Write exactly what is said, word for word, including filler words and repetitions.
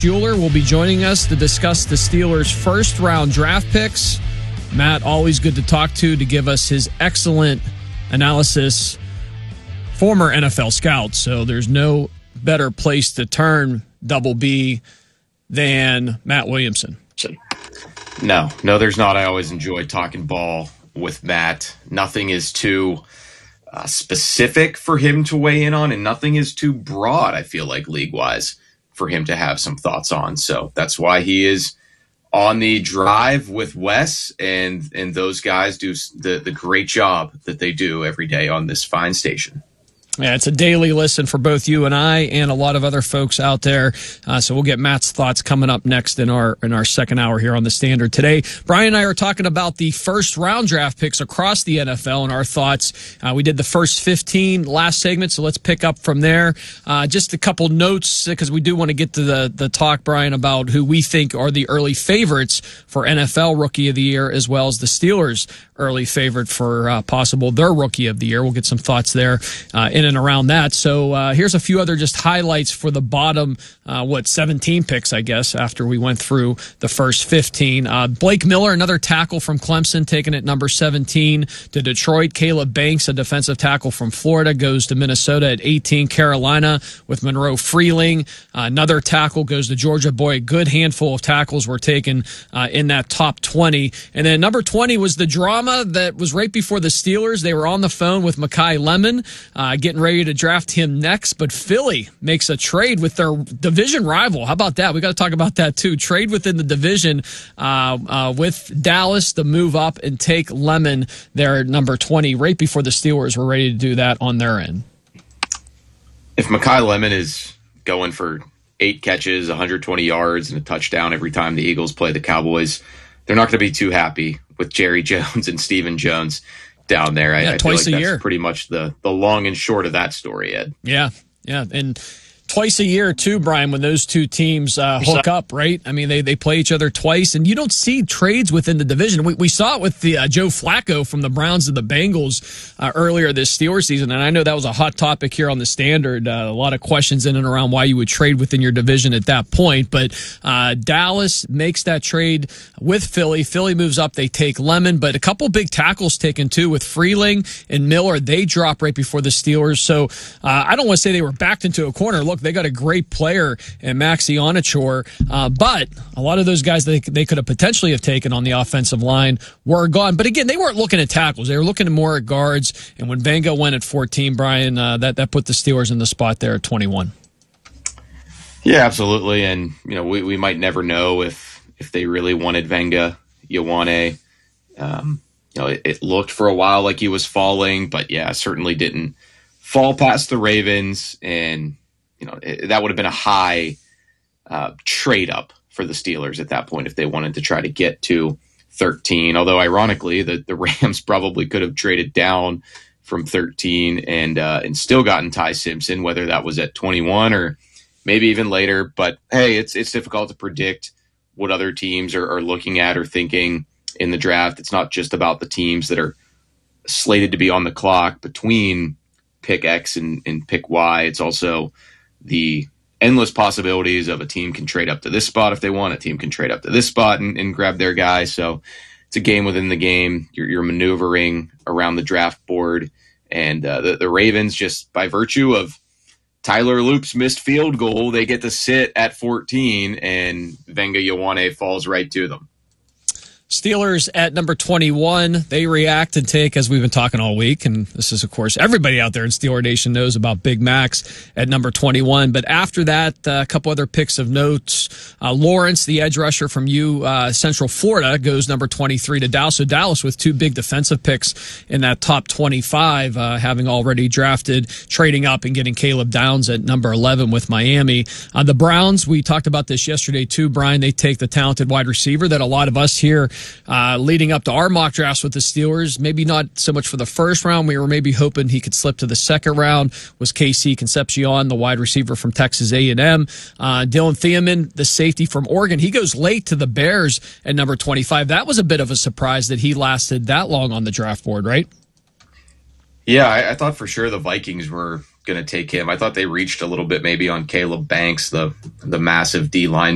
Schuler will be joining us to discuss the Steelers' first-round draft picks. Matt, always good to talk to to give us his excellent analysis. Former N F L scout, so there's no better place to turn, Double B, than Matt Williamson. No, no, there's not. I always enjoy talking ball with Matt. Nothing is too uh, specific for him to weigh in on, and nothing is too broad, I feel like, league-wise, for him to have some thoughts on. So that's why he is on the drive with Wes, and and those guys do the, the great job that they do every day on this fine station. Yeah, it's a daily listen for both you and I and a lot of other folks out there. Uh, so we'll get Matt's thoughts coming up next in our in our second hour here on The Standard. Today, Brian and I are talking about the first round draft picks across the N F L and our thoughts. Uh, we did the first fifteen last segment, so let's pick up from there. Uh, just a couple notes, because we do want to get to the, the talk, Brian, about who we think are the early favorites for N F L Rookie of the Year, as well as the Steelers' early favorite for uh, possible their Rookie of the Year. We'll get some thoughts there uh, in and around that. So uh, here's a few other just highlights for the bottom, uh, what, seventeen picks, I guess, after we went through the first fifteen. Uh, Blake Miller, another tackle from Clemson, taken at number seventeen to Detroit. Caleb Banks, a defensive tackle from Florida, goes to Minnesota at eighteen. Carolina with Monroe Freeling. Uh, another tackle goes to Georgia. Boy, a good handful of tackles were taken uh, in that top twenty. And then number twenty was the drama that was right before the Steelers. They were on the phone with Makai Lemon, uh, getting ready to draft him next, but Philly makes a trade with their division rival. How about that? We got to talk about that too. Trade within the division uh, uh, with Dallas to move up and take Lemon there at number twenty, right before the Steelers were ready to do that on their end. If Makai Lemon is going for eight catches, one hundred twenty yards, and a touchdown every time the Eagles play the Cowboys, they're not going to be too happy with Jerry Jones and Stephen Jones down there. I, yeah, I twice feel like a that's year. Pretty much the the long and short of that story, Ed. Yeah, yeah, and twice a year too, Brian, when those two teams uh, hook up, right? I mean, they, they play each other twice, and you don't see trades within the division. We, we saw it with the uh, Joe Flacco from the Browns and the Bengals uh, earlier this Steelers season, and I know that was a hot topic here on the Standard. Uh, a lot of questions in and around why you would trade within your division at that point, but uh, Dallas makes that trade with Philly. Philly moves up, they take Lemon, but a couple big tackles taken too with Freeling and Miller. They drop right before the Steelers, so uh, I don't want to say they were backed into a corner. Look, they got a great player in Maxi Onachor, uh, but a lot of those guys they, they could have potentially have taken on the offensive line were gone. But again, they weren't looking at tackles. They were looking more at guards. And when Venga went at fourteen, Brian, uh, that, that put the Steelers in the spot there at twenty-one. Yeah, absolutely. And, you know, we, we might never know if, if they really wanted Venga, Ioane. Um, you know, it, it looked for a while like he was falling, but yeah, certainly didn't fall past the Ravens. And, you know, it, that would have been a high uh, trade up for the Steelers at that point if they wanted to try to get to thirteen. Although, ironically, the, the Rams probably could have traded down from thirteen and uh, and still gotten Ty Simpson, whether that was at twenty-one or maybe even later. But, hey, it's it's difficult to predict what other teams are, are looking at or thinking in the draft. It's not just about the teams that are slated to be on the clock between pick X and, and pick Y. It's also the endless possibilities of a team can trade up to this spot if they want. A team can trade up to this spot and, and grab their guy. So it's a game within the game. You're, you're maneuvering around the draft board. And uh, the, the Ravens, just by virtue of Tyler Loop's missed field goal, they get to sit at fourteen, and Venga Ioane falls right to them. Steelers at number twenty-one, they react and take, as we've been talking all week, and this is, of course, everybody out there in Steeler Nation knows about Big Max at number twenty-one. But after that, uh, a couple other picks of notes. Uh, Lawrence, the edge rusher from U uh, Central Florida, goes number twenty-three to Dallas. So Dallas with two big defensive picks in that top twenty-five, uh, having already drafted, trading up and getting Caleb Downs at number eleven with Miami. Uh, the Browns, we talked about this yesterday too, Brian. They take the talented wide receiver that a lot of us here Uh, leading up to our mock drafts with the Steelers, maybe not so much for the first round. We were maybe hoping he could slip to the second round. Was K C Concepcion, the wide receiver from Texas A and M. Uh, Dylan Thiemann, the safety from Oregon. He goes late to the Bears at number twenty-five. That was a bit of a surprise that he lasted that long on the draft board, right? Yeah, I, I thought for sure the Vikings were going to take him. I thought they reached a little bit maybe on Caleb Banks, the the massive D line